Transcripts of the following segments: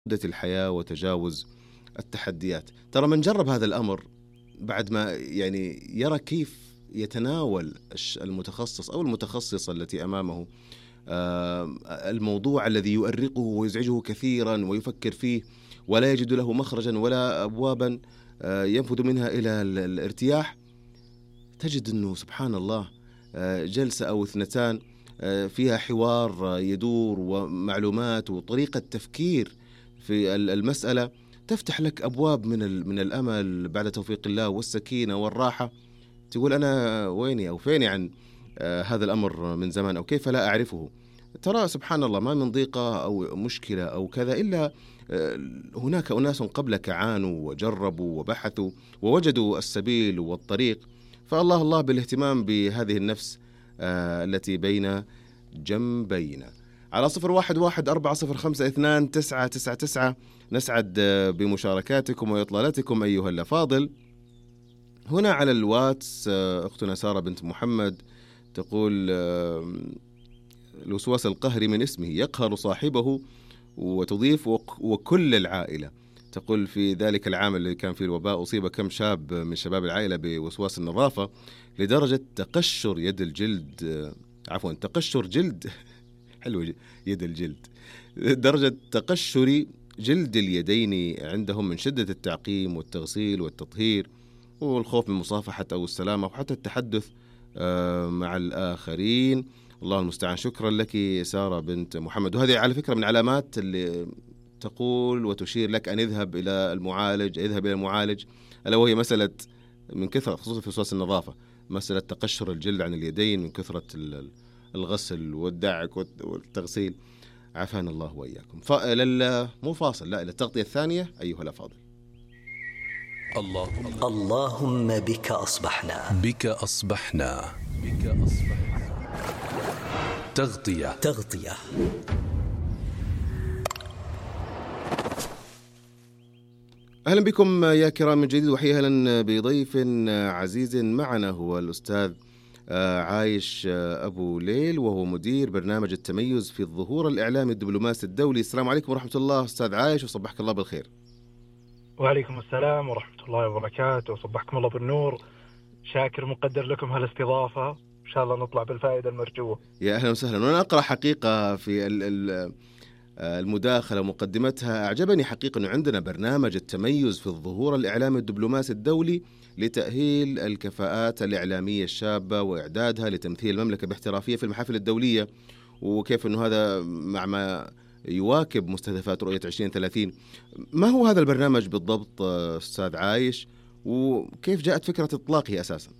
الحياة وتجاوز التحديات. ترى من جرب هذا الأمر بعد ما يعني يرى كيف يتناول المتخصص أو المتخصصة التي أمامه الموضوع الذي يؤرقه ويزعجه كثيرا ويفكر فيه ولا يجد له مخرجا ولا أبوابا ينفذ منها إلى الارتياح، تجد أنه سبحان الله جلسة أو اثنتان فيها حوار يدور ومعلومات وطريقة تفكير في المسألة تفتح لك أبواب من الأمل بعد توفيق الله والسكينة والراحة. تقول أنا ويني أو فيني عن هذا الأمر من زمان، أو كيف لا أعرفه. ترى سبحان الله ما من ضيقة أو مشكلة أو كذا إلا هناك أناس قبلك عانوا وجربوا وبحثوا ووجدوا السبيل والطريق. فالله الله بالاهتمام بهذه النفس التي بين جنبينا. على 0114052999 نسعد بمشاركاتكم وإطلالاتكم أيها الأفاضل. هنا على الواتس أختنا سارة بنت محمد تقول الوسواس القهري من اسمه يقهر صاحبه، وتضيف وكل العائلة. تقول في ذلك العام الذي كان فيه الوباء أصيب كم شاب من شباب العائلة بوسواس النظافة لدرجة تقشر يد الجلد، عفوا تقشر جلد حلو يد الجلد، درجة تقشر جلد اليدين عندهم من شدة التعقيم والتغسيل والتطهير والخوف من مصافحة أو السلامة وحتى التحدث مع الآخرين. الله المستعان. شكرا لك سارة بنت محمد. وهذه على فكرة من علامات اللي تقول وتشير لك أن اذهب إلى المعالج، ألا وهي مسألة من كثرة خصوصا في وسواس النظافة، مسألة تقشر الجلد عن اليدين من كثرة الغسل والدعك والتغسيل. عافانا الله وإياكم. مو فاصل، لا، إلى التغطية الثانية أيها الأفاضل. اللهم بك أصبحنا تغطية. أهلا بكم يا كرام من جديد، وحيا أهلا بضيف عزيز معنا هو الأستاذ عايش أبو ليل، وهو مدير برنامج التميز في الظهور الإعلامي الدبلوماسي الدولي. السلام عليكم ورحمة الله أستاذ عايش، وصبحك الله بالخير. وعليكم السلام ورحمة الله وبركاته، وصبحكم الله بالنور. شاكر مقدر لكم هالاستضافة، إن شاء الله نطلع بالفائدة المرجوة. يا أهلا وسهلا. وأنا أقرأ حقيقة في المداخلة مقدمتها، أعجبني حقيقة أنه عندنا برنامج التميز في الظهور الإعلامي الدبلوماسي الدولي لتأهيل الكفاءات الإعلامية الشابة وإعدادها لتمثيل المملكة باحترافية في المحافل الدولية، وكيف أنه هذا مع ما يواكب مستهدفات رؤية 2030. ما هو هذا البرنامج بالضبط أستاذ عايش، وكيف جاءت فكرة إطلاقه أساسا؟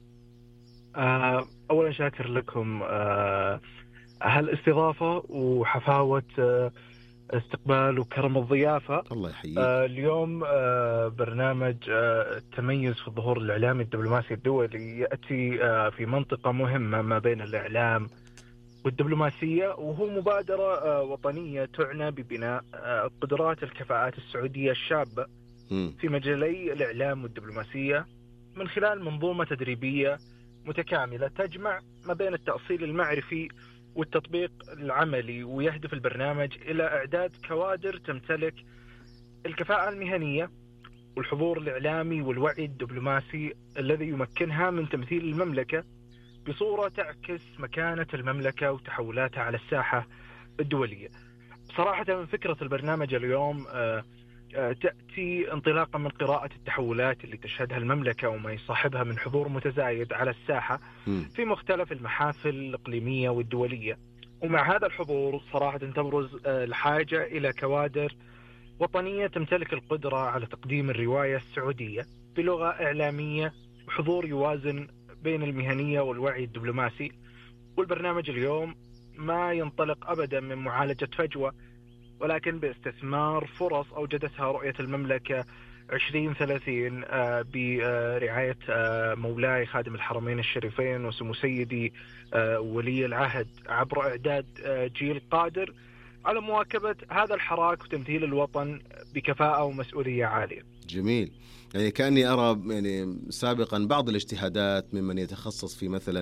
أولا شاكر لكم هالاستضافة وحفاوة استقبال وكرم الضيافة. الله يحييك. اليوم برنامج التميز في الظهور الإعلامي الدبلوماسي الدولي يأتي في منطقة مهمة ما بين الإعلام والدبلوماسية، وهو مبادرة وطنية تعنى ببناء قدرات الكفاءات السعودية الشابة في مجالي الإعلام والدبلوماسية من خلال منظومة تدريبية متكاملة تجمع ما بين التأصيل المعرفي والتطبيق العملي. ويهدف البرنامج إلى إعداد كوادر تمتلك الكفاءة المهنية والحضور الإعلامي والوعي الدبلوماسي الذي يمكنها من تمثيل المملكة بصورة تعكس مكانة المملكة وتحولاتها على الساحة الدولية. صراحة من فكرة البرنامج اليوم تأتي انطلاقا من قراءة التحولات اللي تشهدها المملكة وما يصاحبها من حضور متزايد على الساحة في مختلف المحافل الإقليمية والدولية. ومع هذا الحضور صراحة تبرز الحاجة إلى كوادر وطنية تمتلك القدرة على تقديم الرواية السعودية بلغة إعلامية وحضور يوازن بين المهنية والوعي الدبلوماسي. والبرنامج اليوم ما ينطلق أبدا من معالجة فجوة، ولكن باستثمار فرص أوجدتها رؤية المملكة 2030 برعاية مولاي خادم الحرمين الشريفين وسمو سيدي ولي العهد، عبر إعداد جيل قادر على مواكبة هذا الحراك وتمثيل الوطن بكفاءة ومسؤولية عالية. جميل. يعني كأني أرى يعني سابقا بعض الاجتهادات ممن يتخصص في مثلا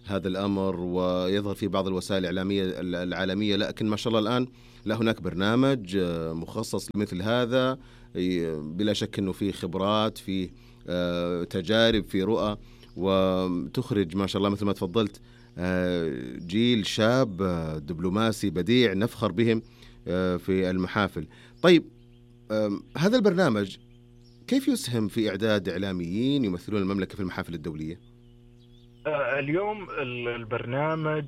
هذا الأمر ويظهر في بعض الوسائل الإعلامية العالمية، لكن ما شاء الله الآن لا هناك برنامج مخصص لمثل هذا. بلا شك أنه في خبرات، في تجارب، في رؤى، وتخرج ما شاء الله مثل ما تفضلت جيل شاب دبلوماسي بديع نفخر بهم في المحافل. طيب هذا البرنامج كيف يسهم في إعداد إعلاميين يمثلون المملكة في المحافل الدولية؟ اليوم البرنامج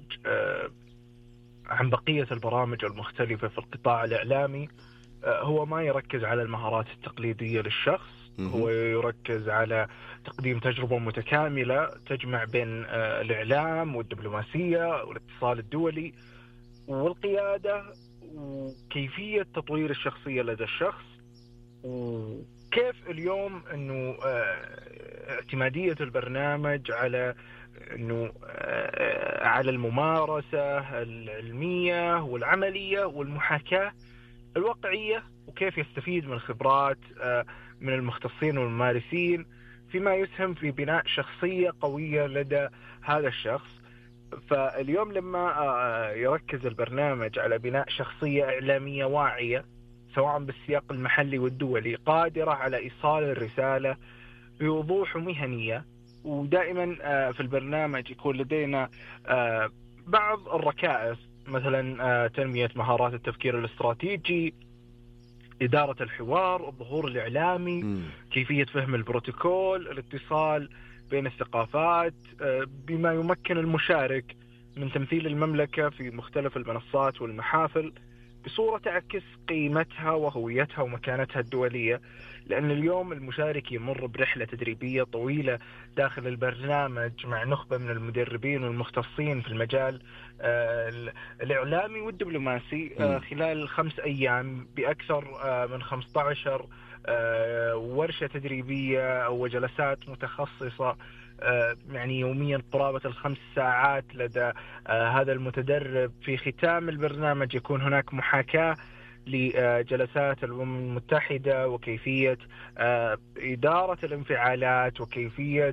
عن بقية البرامج المختلفة في القطاع الإعلامي هو ما يركز على المهارات التقليدية للشخص، هو يركز على تقديم تجربة متكاملة تجمع بين الإعلام والدبلوماسية والاتصال الدولي والقيادة، وكيفية تطوير الشخصية لدى الشخص، وكيف اليوم أنه اعتمادية البرنامج على أنه على الممارسة العلمية والعملية والمحاكاة الواقعية، وكيف يستفيد من خبرات من المختصين والممارسين فيما يسهم في بناء شخصية قوية لدى هذا الشخص. فاليوم لما يركز البرنامج على بناء شخصية إعلامية واعية سواء بالسياق المحلي والدولي قادرة على إيصال الرسالة بوضوح ومهنية، ودائما في البرنامج يكون لدينا بعض الركائز مثلا تنمية مهارات التفكير الاستراتيجي، إدارة الحوار، الظهور الإعلامي، كيفية فهم البروتوكول، الاتصال بين الثقافات، بما يمكن المشارك من تمثيل المملكة في مختلف المنصات والمحافل بصورة تعكس قيمتها وهويتها ومكانتها الدولية. لأن اليوم المشارك يمر برحلة تدريبية طويلة داخل البرنامج مع نخبة من المدربين والمختصين في المجال الإعلامي والدبلوماسي خلال 5 أيام بأكثر من 15 ورشة تدريبية وجلسات متخصصة، يعني يوميا قرابة 5 ساعات لدى هذا المتدرب. في ختام البرنامج يكون هناك محاكاة لجلسات الأمم المتحدة وكيفية إدارة الانفعالات وكيفية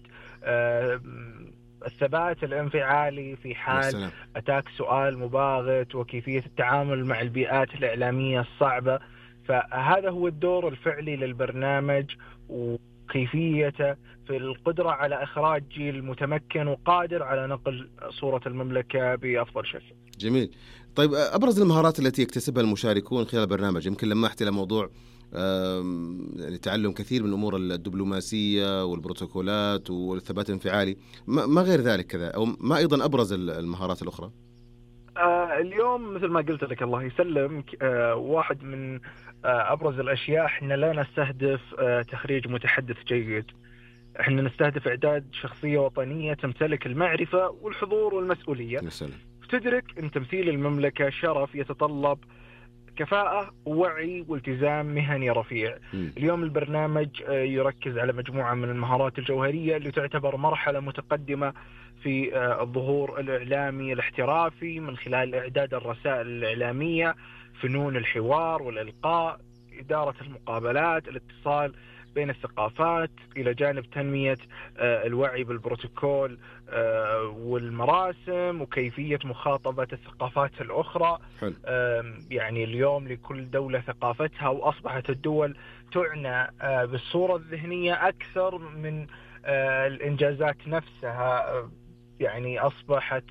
الثبات الانفعالي في حال أتاك سؤال مباغت وكيفية التعامل مع البيئات الإعلامية الصعبة. فهذا هو الدور الفعلي للبرنامج وكيفيته في القدرة على إخراج جيل متمكن وقادر على نقل صورة المملكة بأفضل شكل. جميل. طيب أبرز المهارات التي يكتسبها المشاركون خلال البرنامج، يمكن لمحت إلى موضوع يعني تعلم كثير من أمور الدبلوماسية والبروتوكولات والثبات الانفعالي، ما غير ذلك كذا، أو ما أيضا أبرز المهارات الأخرى؟ اليوم مثل ما قلت لك الله يسلم، واحد من أبرز الأشياء إحنا لا نستهدف تخريج متحدث جيد، إحنا نستهدف إعداد شخصية وطنية تمتلك المعرفة والحضور والمسؤولية، تدرك أن تمثيل المملكة شرف يتطلب كفاءة ووعي والتزام مهني رفيع. اليوم البرنامج يركز على مجموعة من المهارات الجوهرية اللي تعتبر مرحلة متقدمة في الظهور الإعلامي الاحترافي من خلال إعداد الرسائل الإعلامية، فنون الحوار والإلقاء، إدارة المقابلات، الاتصال بين الثقافات، إلى جانب تنمية الوعي بالبروتوكول والمراسم وكيفية مخاطبة الثقافات الأخرى. يعني اليوم لكل دولة ثقافتها، وأصبحت الدول تعنى بالصورة الذهنية أكثر من الإنجازات نفسها، يعني أصبحت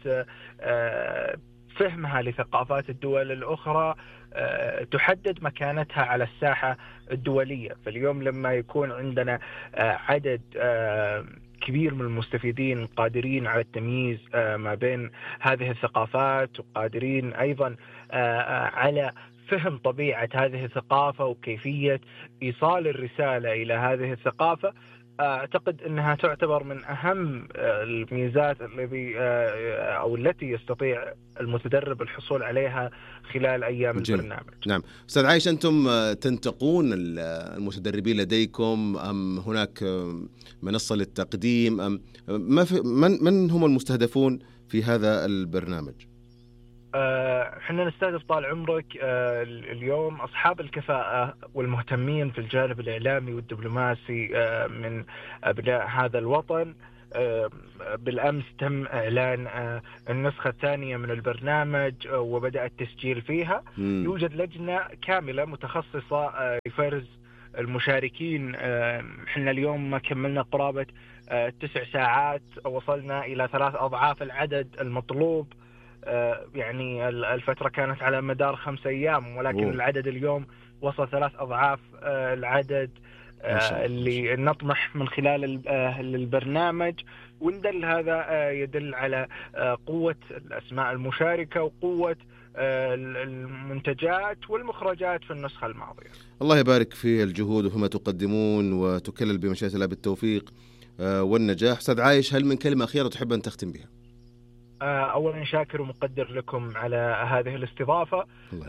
فهمها لثقافات الدول الأخرى تحدد مكانتها على الساحة الدولية. فاليوم لما يكون عندنا عدد كبير من المستفيدين قادرين على التمييز ما بين هذه الثقافات، وقادرين أيضا على فهم طبيعة هذه الثقافة وكيفية إيصال الرسالة إلى هذه الثقافة، أعتقد أنها تعتبر من أهم الميزات التي يستطيع المتدرب الحصول عليها خلال أيام البرنامج. نعم. أستاذ عايش، أنتم تنتقون المتدربين لديكم أم هناك منصة للتقديم، أم من هم المستهدفون في هذا البرنامج؟ احنا نستهدف طال عمرك اليوم أصحاب الكفاءة والمهتمين في الجانب الإعلامي والدبلوماسي من أبناء هذا الوطن، بالأمس تم إعلان النسخة الثانية من البرنامج وبدأ التسجيل فيها. يوجد لجنة كاملة متخصصة لفرز المشاركين. احنا اليوم ما كملنا قرابة 9 ساعات، وصلنا إلى 3 أضعاف العدد المطلوب. يعني الفترة كانت على مدار 5 أيام، ولكن العدد اليوم وصل 3 أضعاف العدد اللي نطمح من خلال البرنامج. وندل هذا يدل على قوة الأسماء المشاركة وقوة المنتجات والمخرجات في النسخة الماضية. الله يبارك في الجهود وفيما تقدمون، وتكلل بمشيئة الله بالتوفيق والنجاح. أستاذ عايش، هل من كلمة أخيرة تحب أن تختم بها؟ أولا شاكر ومقدر لكم على هذه الاستضافة.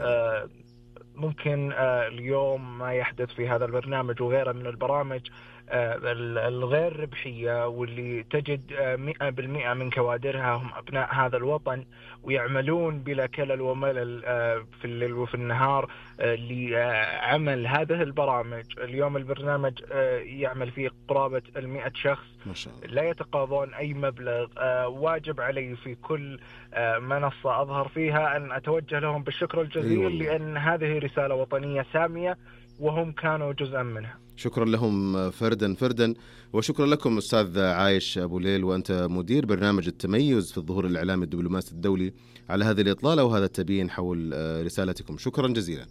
ممكن اليوم ما يحدث في هذا البرنامج وغيره من البرامج الغير ربحية، واللي تجد 100% من كوادرها هم أبناء هذا الوطن، ويعملون بلا كلل وملل في الليل وفي النهار لعمل هذه البرامج. اليوم البرنامج يعمل فيه قرابة 100 شخص ما شاء الله. لا يتقاضون أي مبلغ. واجب علي في كل منصة أظهر فيها أن أتوجه لهم بالشكر الجزيل، لأن هذه رسالة وطنية سامية وهم كانوا جزءا منها. شكرا لهم فردا، وشكرا لكم أستاذ عايش أبو ليل، وأنت مدير برنامج التميز في الظهور الإعلامي الدبلوماسي الدولي، على هذه الإطلالة وهذا التبيين حول رسالتكم. شكرا جزيلا.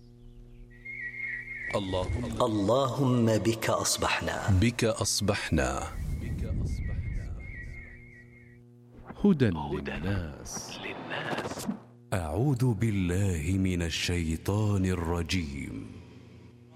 اللهم بك أصبحنا هدى للناس. أعوذ بالله من الشيطان الرجيم.